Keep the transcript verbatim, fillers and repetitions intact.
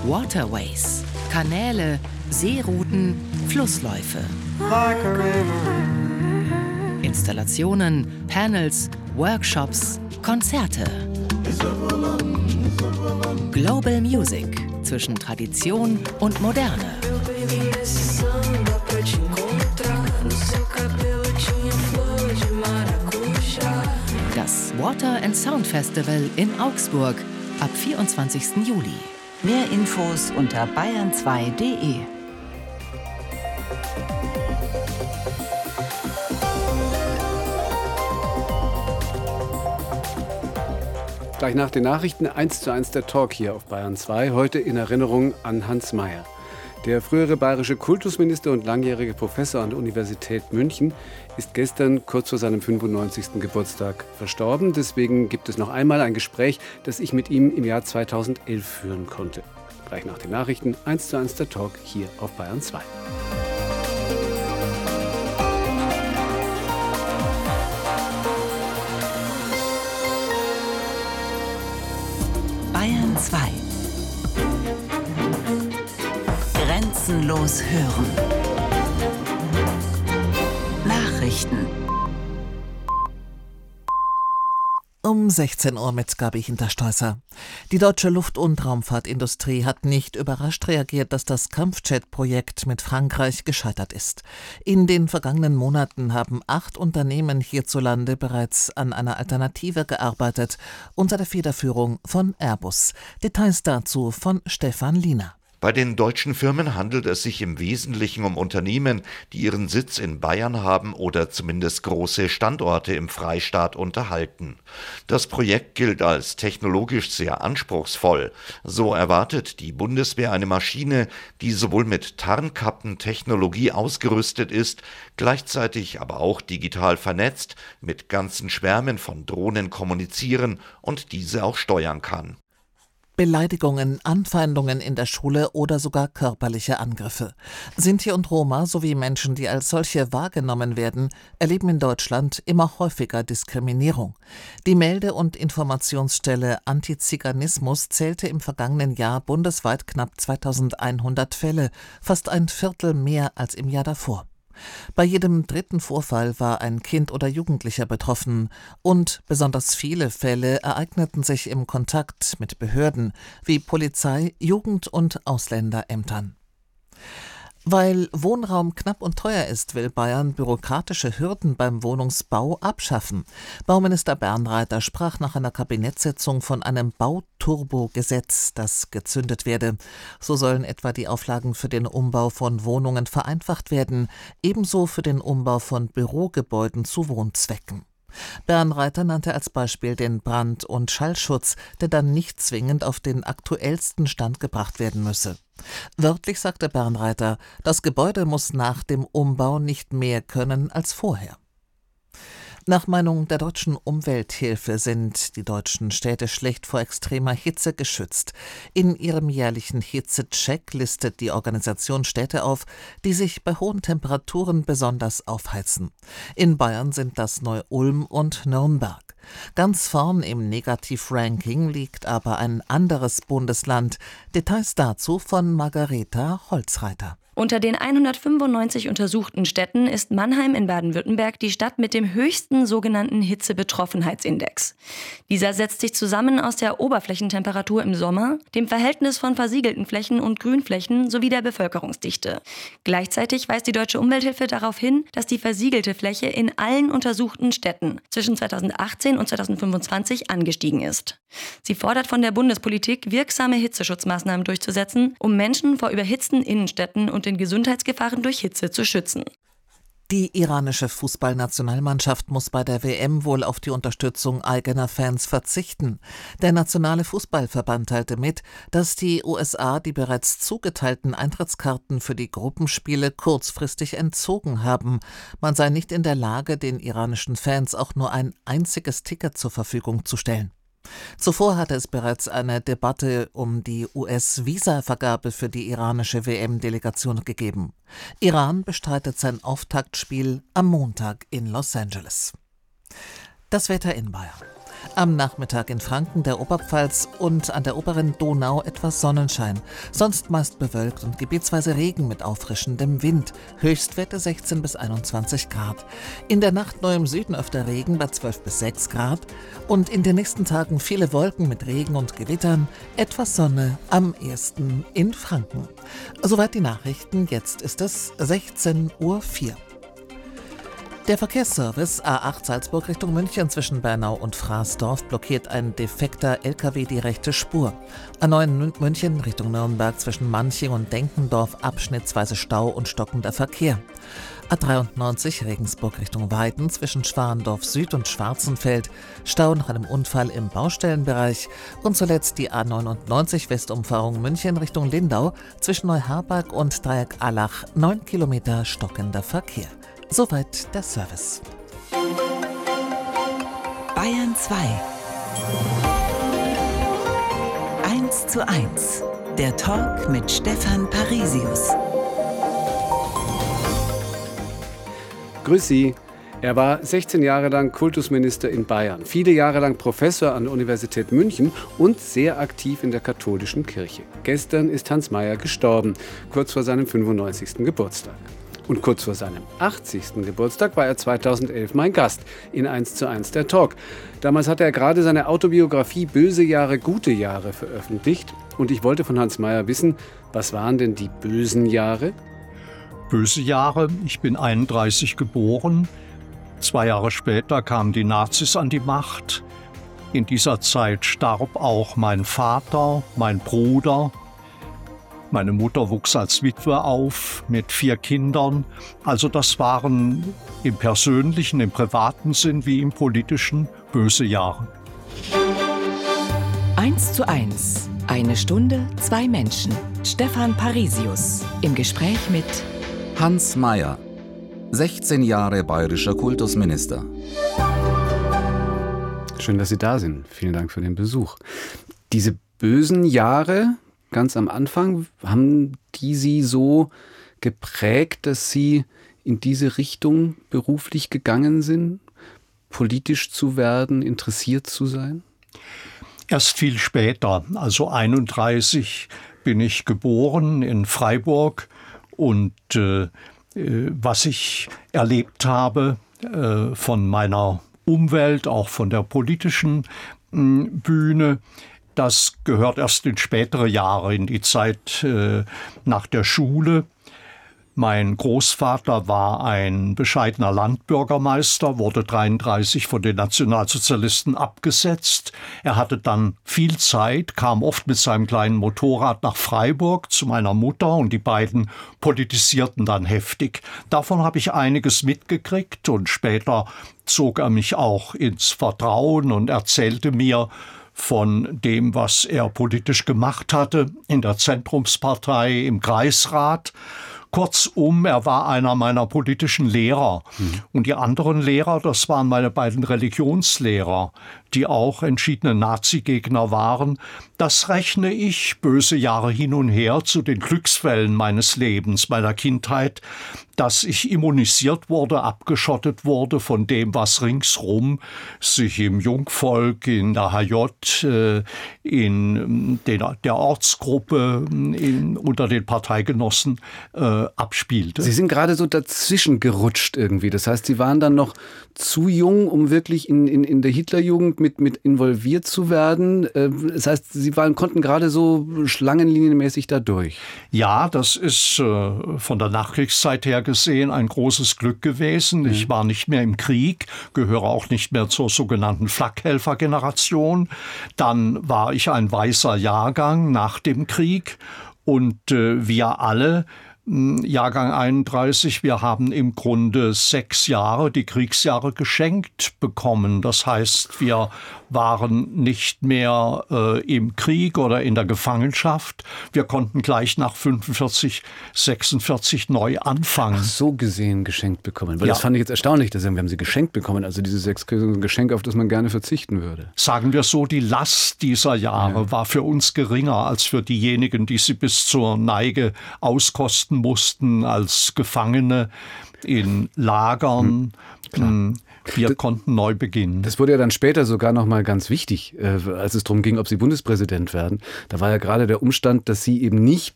Waterways, Kanäle, Seerouten, Flussläufe. Installationen, Panels, Workshops, Konzerte. Global Music zwischen Tradition und Moderne. Das Water and Sound Festival in Augsburg ab vierundzwanzigsten Juli. Mehr Infos unter bayern zwei punkt de. Gleich nach den Nachrichten eins zu eins der Talk hier auf Bayern zwei, heute in Erinnerung an Hans Mayer. Der frühere bayerische Kultusminister und langjährige Professor an der Universität München ist gestern kurz vor seinem fünfundneunzigsten Geburtstag verstorben. Deswegen gibt es noch einmal ein Gespräch, das ich mit ihm im Jahr zweitausendelf führen konnte. Gleich nach den Nachrichten eins zu eins der Talk hier auf Bayern zwei. Bayern zwei. Grenzenlos hören. Nachrichten. Um sechzehn Uhr mit Gabi Hinterstoißer. Die deutsche Luft- und Raumfahrtindustrie hat nicht überrascht reagiert, dass das Kampfjet-Projekt mit Frankreich gescheitert ist. In den vergangenen Monaten haben acht Unternehmen hierzulande bereits an einer Alternative gearbeitet, unter der Federführung von Airbus. Details dazu von Stefan Liener. Bei den deutschen Firmen handelt es sich im Wesentlichen um Unternehmen, die ihren Sitz in Bayern haben oder zumindest große Standorte im Freistaat unterhalten. Das Projekt gilt als technologisch sehr anspruchsvoll. So erwartet die Bundeswehr eine Maschine, die sowohl mit Tarnkappentechnologie ausgerüstet ist, gleichzeitig aber auch digital vernetzt, mit ganzen Schwärmen von Drohnen kommunizieren und diese auch steuern kann. Beleidigungen, Anfeindungen in der Schule oder sogar körperliche Angriffe. Sinti und Roma sowie Menschen, die als solche wahrgenommen werden, erleben in Deutschland immer häufiger Diskriminierung. Die Melde- und Informationsstelle Antiziganismus zählte im vergangenen Jahr bundesweit knapp zweitausendeinhundert Fälle, fast ein Viertel mehr als im Jahr davor. Bei jedem dritten Vorfall war ein Kind oder Jugendlicher betroffen und besonders viele Fälle ereigneten sich im Kontakt mit Behörden wie Polizei, Jugend- und Ausländerämtern. Weil Wohnraum knapp und teuer ist, will Bayern bürokratische Hürden beim Wohnungsbau abschaffen. Bauminister Bernreiter sprach nach einer Kabinettssitzung von einem Bauturbo-Gesetz, das gezündet werde. So sollen etwa die Auflagen für den Umbau von Wohnungen vereinfacht werden, ebenso für den Umbau von Bürogebäuden zu Wohnzwecken. Bernreiter nannte als Beispiel den Brand- und Schallschutz, der dann nicht zwingend auf den aktuellsten Stand gebracht werden müsse. Wörtlich sagte Bernreiter, das Gebäude muss nach dem Umbau nicht mehr können als vorher. Nach Meinung der Deutschen Umwelthilfe sind die deutschen Städte schlecht vor extremer Hitze geschützt. In ihrem jährlichen Hitzecheck listet die Organisation Städte auf, die sich bei hohen Temperaturen besonders aufheizen. In Bayern sind das Neu-Ulm und Nürnberg. Ganz vorn im Negativ-Ranking liegt aber ein anderes Bundesland. Details dazu von Margareta Holzreiter. Unter den hundertfünfundneunzig untersuchten Städten ist Mannheim in Baden-Württemberg die Stadt mit dem höchsten sogenannten Hitzebetroffenheitsindex. Dieser setzt sich zusammen aus der Oberflächentemperatur im Sommer, dem Verhältnis von versiegelten Flächen und Grünflächen sowie der Bevölkerungsdichte. Gleichzeitig weist die Deutsche Umwelthilfe darauf hin, dass die versiegelte Fläche in allen untersuchten Städten zwischen zweitausendachtzehn und zweitausendfünfundzwanzig angestiegen ist. Sie fordert von der Bundespolitik, wirksame Hitzeschutzmaßnahmen durchzusetzen, um Menschen vor überhitzten Innenstädten und den Gesundheitsgefahren durch Hitze zu schützen. Die iranische Fußballnationalmannschaft muss bei der W M wohl auf die Unterstützung eigener Fans verzichten. Der nationale Fußballverband teilte mit, dass die U S A die bereits zugeteilten Eintrittskarten für die Gruppenspiele kurzfristig entzogen haben. Man sei nicht in der Lage, den iranischen Fans auch nur ein einziges Ticket zur Verfügung zu stellen. Zuvor hatte es bereits eine Debatte um die U S-Visa-Vergabe für die iranische W M-Delegation gegeben. Iran bestreitet sein Auftaktspiel am Montag in Los Angeles. Das Wetter in Bayern. Am Nachmittag in Franken, der Oberpfalz und an der oberen Donau etwas Sonnenschein. Sonst meist bewölkt und gebietsweise Regen mit auffrischendem Wind. Höchstwerte sechzehn bis einundzwanzig Grad. In der Nacht nur im Süden öfter Regen bei zwölf bis sechs Grad. Und in den nächsten Tagen viele Wolken mit Regen und Gewittern. Etwas Sonne, am ehesten in Franken. Soweit die Nachrichten. Jetzt ist es sechzehn Uhr vier. Der Verkehrsservice A acht Salzburg Richtung München zwischen Bernau und Fraßdorf blockiert ein defekter L K W die rechte Spur. A neun München Richtung Nürnberg zwischen Manching und Denkendorf abschnittsweise Stau und stockender Verkehr. A dreiundneunzig Regensburg Richtung Weiden zwischen Schwandorf Süd und Schwarzenfeld, Stau nach einem Unfall im Baustellenbereich und zuletzt die A neunundneunzig Westumfahrung München Richtung Lindau zwischen Neuharberg und Dreieck Allach, neun Kilometer stockender Verkehr. Soweit der Service. Bayern zwei. eins zu eins. Der Talk mit Stefan Parisius. Grüß Sie. Er war sechzehn Jahre lang Kultusminister in Bayern, viele Jahre lang Professor an der Universität München und sehr aktiv in der katholischen Kirche. Gestern ist Hans Mayer gestorben, kurz vor seinem fünfundneunzigsten Geburtstag. Und kurz vor seinem achtzigsten Geburtstag war er zweitausendelf mein Gast in eins zu eins der Talk. Damals hatte er gerade seine Autobiografie Böse Jahre, gute Jahre veröffentlicht. Und ich wollte von Hans Mayer wissen, was waren denn die bösen Jahre? Böse Jahre, ich bin einunddreißig geboren. Zwei Jahre später kamen die Nazis an die Macht. In dieser Zeit starb auch mein Vater, mein Bruder. Meine Mutter wuchs als Witwe auf mit vier Kindern. Also das waren im persönlichen, im privaten Sinn wie im politischen böse Jahre. eins zu eins. Eine Stunde, zwei Menschen. Stefan Parisius im Gespräch mit Hans Mayer, sechzehn Jahre bayerischer Kultusminister. Schön, dass Sie da sind. Vielen Dank für den Besuch. Diese bösen Jahre, ganz am Anfang, haben die Sie so geprägt, dass Sie in diese Richtung beruflich gegangen sind, politisch zu werden, interessiert zu sein? Erst viel später, also einunddreißig, bin ich geboren in Freiburg und äh, was ich erlebt habe äh, von meiner Umwelt, auch von der politischen mh, Bühne, das gehört erst in spätere Jahre, in die Zeit äh, nach der Schule. Mein Großvater war ein bescheidener Landbürgermeister, wurde dreiunddreißig von den Nationalsozialisten abgesetzt. Er hatte dann viel Zeit, kam oft mit seinem kleinen Motorrad nach Freiburg zu meiner Mutter und die beiden politisierten dann heftig. Davon habe ich einiges mitgekriegt und später zog er mich auch ins Vertrauen und erzählte mir von dem, was er politisch gemacht hatte in der Zentrumspartei, im Kreisrat. Kurzum, er war einer meiner politischen Lehrer. Mhm. Und die anderen Lehrer, das waren meine beiden Religionslehrer, die auch entschiedene Nazi-Gegner waren. Das rechne ich, böse Jahre hin und her, zu den Glücksfällen meines Lebens, meiner Kindheit, dass ich immunisiert wurde, abgeschottet wurde von dem, was ringsrum sich im Jungvolk, in der H J, äh, in den, der Ortsgruppe, in, unter den Parteigenossen äh, abspielte. Sie sind gerade so dazwischen gerutscht irgendwie. Das heißt, Sie waren dann noch zu jung, um wirklich in, in, in der Hitlerjugend mit, mit involviert zu werden. Das heißt, Sie waren, konnten gerade so schlangenlinienmäßig da durch. Ja, das ist äh, von der Nachkriegszeit her gesehen ein großes Glück gewesen. Mhm. Ich war nicht mehr im Krieg, gehöre auch nicht mehr zur sogenannten Flakhelfer-Generation. Dann war ich ein weißer Jahrgang nach dem Krieg und äh, wir alle, Jahrgang einunddreißig, wir haben im Grunde sechs Jahre, die Kriegsjahre, geschenkt bekommen. Das heißt, wir waren nicht mehr äh, im Krieg oder in der Gefangenschaft. Wir konnten gleich nach fünfundvierzig, sechsundvierzig neu anfangen. Ach, so gesehen geschenkt bekommen. Weil Ja. das fand ich jetzt erstaunlich, dass Sie, wir haben sie geschenkt bekommen. Also dieses Geschenk, auf das man gerne verzichten würde. Sagen wir so, die Last dieser Jahre Ja. war für uns geringer als für diejenigen, die sie bis zur Neige auskosten mussten als Gefangene in Lagern. Hm, Wir das, konnten neu beginnen. Das wurde ja dann später sogar noch mal ganz wichtig, äh, als es darum ging, ob Sie Bundespräsident werden. Da war ja gerade der Umstand, dass Sie eben nicht